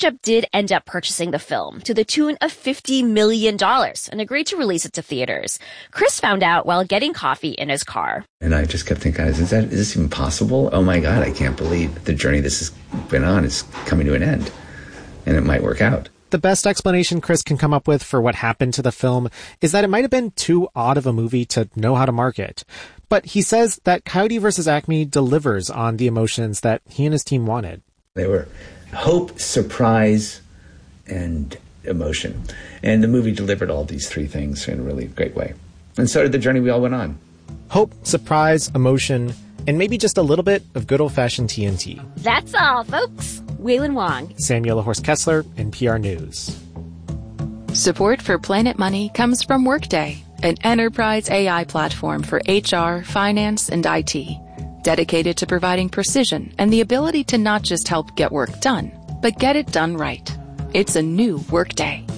SketchUp did end up purchasing the film to the tune of $50 million and agreed to release it to theaters. Chris found out while getting coffee in his car. And I just kept thinking, is this even possible? Oh my God, I can't believe the journey this has been on is coming to an end. And it might work out. The best explanation Chris can come up with for what happened to the film is that it might have been too odd of a movie to know how to market. But he says that Coyote vs. Acme delivers on the emotions that he and his team wanted. They were hope, surprise, and emotion. And the movie delivered all these three things in a really great way. And so did the journey we all went on. Hope, surprise, emotion, and maybe just a little bit of good old-fashioned TNT. That's all, folks. Waylon Wong. Samuel Horst Kessler, NPR News. Support for Planet Money comes from Workday, an enterprise AI platform for HR, finance, and IT, dedicated to providing precision and the ability to not just help get work done, but get it done right. It's a new Workday.